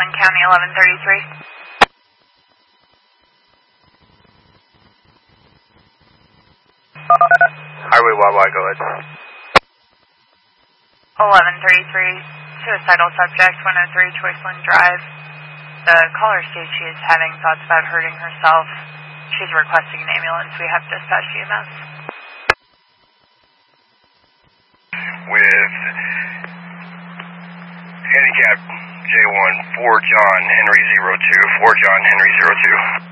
Warren County 1133. Highway YY, go ahead. 1133, suicidal subject, 103 Choiceland Drive. The caller states she is having thoughts about hurting herself. She's requesting an ambulance. We have dispatched EMS. With handicap J1, 4 John Henry 02, 4 John Henry 02.